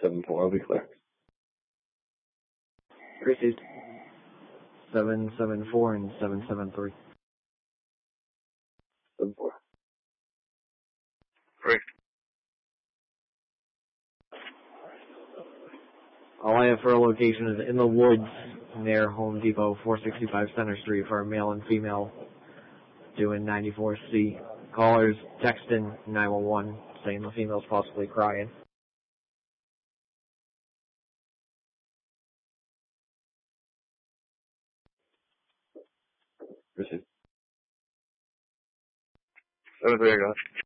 7-4, I'll be clear. Received. 774 and 773. 7-4. Great. All I have for a location is in the woods near Home Depot, 465 Center Street, for a male and female doing 94C. Callers texting 911 saying the female's possibly crying. Received. 7-3, I got it.